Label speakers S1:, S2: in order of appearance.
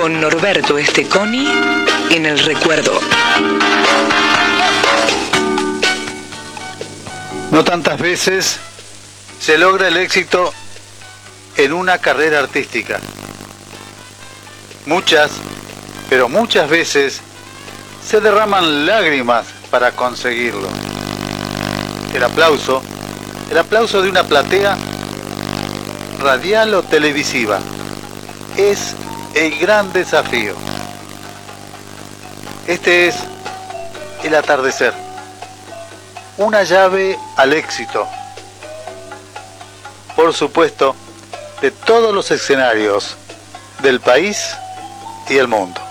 S1: con Norberto Esteconi en el recuerdo.
S2: No tantas veces se logra el éxito en una carrera artística. Muchas, pero muchas veces se derraman lágrimas para conseguirlo. El aplauso de una platea radial o televisiva es el gran desafío. Este es el atardecer, una llave al éxito. Por supuesto, de todos los escenarios del país y el mundo.